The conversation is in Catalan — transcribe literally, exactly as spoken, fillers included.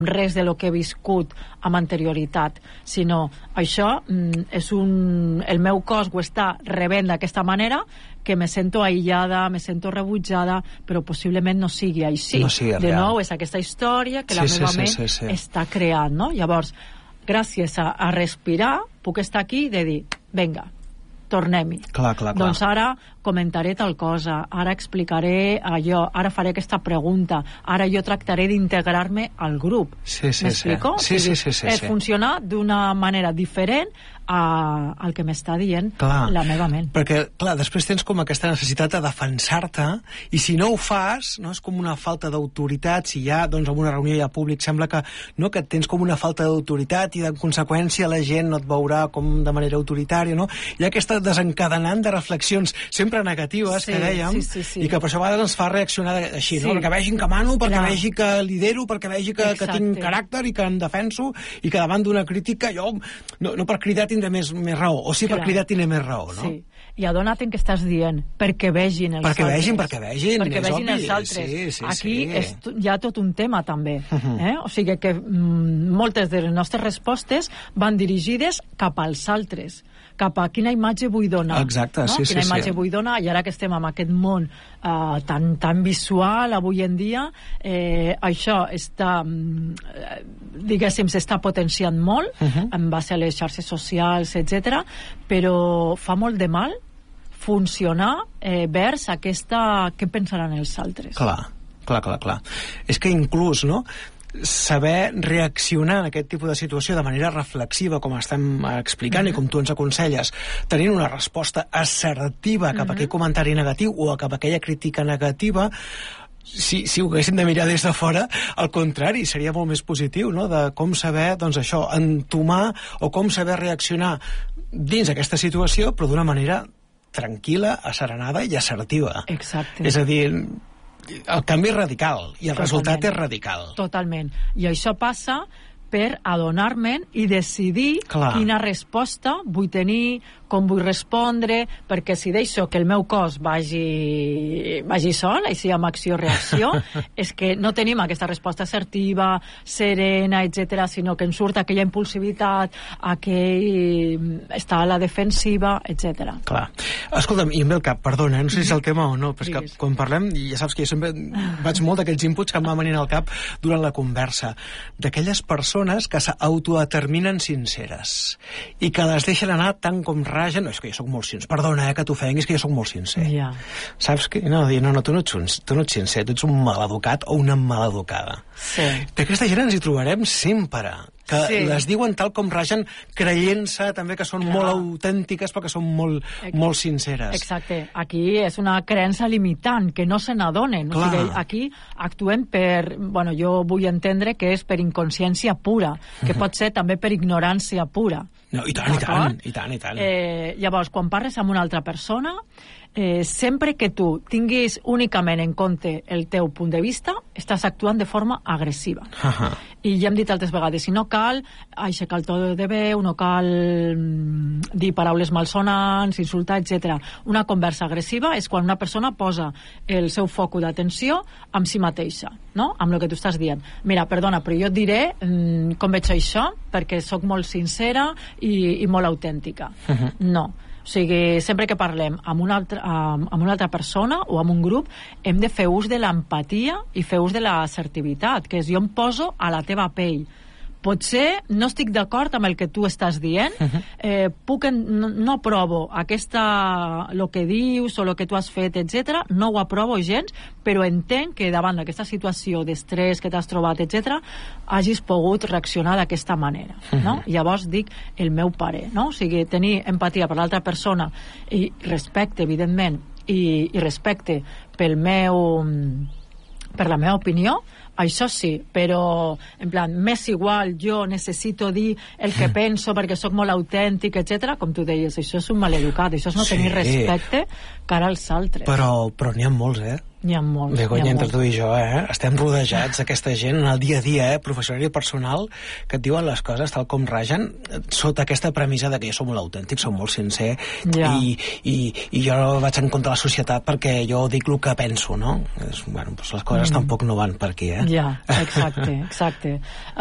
res de lo que he viscut amb anterioritat, sinó això mm, és un... el meu cos ho està rebent d'aquesta manera, que me sento aïllada, me sento rebutjada, però possiblement no sigui així. No sigui de real. nou, és aquesta història que Sí, la sí, meva sí, ment sí, sí. està creant, no? Llavors, gràcies a, a respirar, puc estar aquí i de dir, vinga, tornem-hi. Clar, clar, clar. Doncs ara comentaré tal cosa, ara explicaré allò, ara faré aquesta pregunta, ara jo tractaré d'integrar-me al grup. Sí, sí, M'explico? sí. Sí, sí, sí, sí, és sí. funcionar d'una manera diferent a, al que m'està dient Clar. la meva ment. Perquè, clar, després tens com aquesta necessitat de defensar-te, i si no ho fas, no, és com una falta d'autoritat. Si hi ha, doncs, en una reunió hi ha públic, sembla que, no, que tens com una falta d'autoritat i, en conseqüència, la gent no et veurà com de manera autoritària, no? Hi ha aquesta desencadenant de reflexions sempre negatives, Sí, que dèiem, sí, sí, sí. i que per això a vegades ens fa reaccionar així, Sí. no? Perquè vegin que mano, perquè Clar. vegi que lidero, perquè vegi que, que tinc Exacte. caràcter i que em defenso, i que davant d'una crítica jo, no, no per cridar tindré més, més raó, o sí per Clar. cridar tindré més raó, no? Sí. I adona't en què estàs dient, perquè vegin els Perquè altres. vegin, perquè vegin, Perquè és vegin obvi. els altres. Sí, sí, Aquí sí. és, hi ha tot un tema, també. Mhm. eh? O sigui que mm, moltes de les nostres respostes van dirigides cap als altres, cap a quina imatge vull donar. Exacte, no? sí, sí, Quina sí. imatge vull donar, i ara que estem en aquest món eh, tan, tan visual avui en dia, eh, això està, mm, eh, diguéssim, s'està potenciant molt, Mhm. en base a les xarxes socials, etcètera, però fa molt de mal funcionar eh, vers aquesta... què pensaran els altres? Clar, clar, clar, clar. És que inclús, no?, saber reaccionar en aquest tipus de situació de manera reflexiva, com estem explicant, mm-hmm. i com tu ens aconselles, tenint una resposta assertiva cap mm-hmm. a aquell comentari negatiu o cap a aquella crítica negativa, si, si ho haguéssim de mirar des de fora, al contrari, seria molt més positiu, no?, de com saber, doncs això, entomar o com saber reaccionar dins aquesta situació, però d'una manera tranquil·la, asserenada i assertiva. Exacte. És a dir, el canvi és radical i el Totalment. resultat és radical. Totalment. I això passa per adonar-me'n i decidir Clar. quina resposta vull tenir, com vull respondre, perquè si deixo que el meu cos vagi, vagi sol, així amb acció-reacció, és que no tenim aquesta resposta assertiva, serena, etcètera, sinó que ens surt aquella impulsivitat, aquell estar a la defensiva, etcètera. Clar. Escolta'm, i em ve el cap, perdona, no sé si és el tema o no, però és que Digues. quan parlem, i ja saps que jo sempre vaig molt d'aquells inputs que em van venint al cap durant la conversa, d'aquelles persones que s'autodeterminen sinceres i que les deixen anar tant com ragen. No, és que jo soc molt sincer, perdona, eh, que t'ofenguis, que jo soc molt sincer. Ja. Saps que? No, dir, no, no, tu no ets, tu no ets sincer, tu ets un maleducat o una maleducada. Sí. D'aquesta gent ens hi trobarem sempre, que Sí. les diuen tal com ragen, creient-se també que són Clar. molt autèntiques perquè són molt, Ex- molt sinceres. Exacte. Aquí és una creença limitant, que no se n'adonen. O Clar. sigui, aquí actuem per... Bueno, jo vull entendre que és per inconsciència pura, que pot ser també per ignorància pura. No, i tant, i tant, D'acord? i tant, i tant. Eh, llavors, quan parles amb una altra persona, eh, sempre que tu tinguis únicament en compte el teu punt de vista, estàs actuant de forma agressiva. Ahà. I ja hem dit altres vegades, si no cal aixecar el to de veu, no cal mm, dir paraules malsonants, insultar, etcètera. Una conversa agressiva és quan una persona posa el seu foc d'atenció amb si mateixa, no? Amb el que tu estàs dient. Mira, perdona, però jo et diré mm, com veig això, perquè sóc molt sincera i, i molt autèntica. Uh-huh. No. O sigui, sempre que parlem amb una, altra, amb, amb una altra persona o amb un grup, hem de fer ús de l'empatia i fer ús de l'assertivitat, que és jo em poso a la teva pell. Potser no estic d'acord amb el que tu estàs dient, eh, puc en, no, no aprovo aquesta, el que dius o el que tu has fet, etcètera, no ho aprovo gens, però entenc que davant d'aquesta situació d'estrès que t'has trobat, etcètera, hagis pogut reaccionar d'aquesta manera, no? Llavors dic el meu parer, no? O sigui, tenir empatia per l'altra persona i respecte, evidentment, i, i respecte pel meu, per la meva opinió, això sí, però en plan, m'és igual, jo necessito dir el que penso perquè sóc molt autèntic, etcètera. Com tu deies, això és un maleducat, això és no Sí. tenir respecte cara als altres. Però, però n'hi ha molts, eh? N'hi ha molts. Begoña, n'hi ha entre molts. tu i jo, eh? Estem rodejats d'aquesta gent en el dia a dia, eh? Professional i personal, que et diuen les coses tal com ragen, sota aquesta premissa de que jo som molt autèntic, som molt sincer, Ja. i, i, i jo vaig en contra de la societat perquè jo dic el que penso, no? És, bueno, doncs les coses mm. tampoc no van per aquí, eh? eh? Ja, exacte, exacte.